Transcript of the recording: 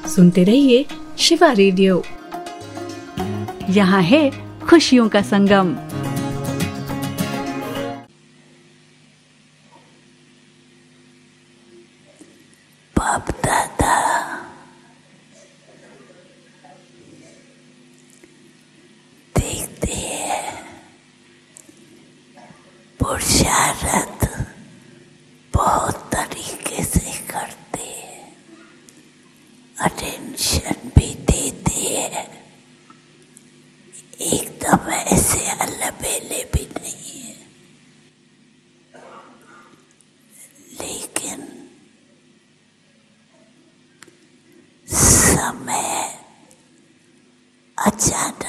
सुनते रहिए शिवा रेडियो। यहाँ है खुशियों का संगम। बाप दादा देखते हैं, पुरुषार्थ बहुत तरीके से करते हैं, अटेंशन भी देते हैं, एकदम ऐसे अलबेले भी नहीं है, लेकिन समय अचानक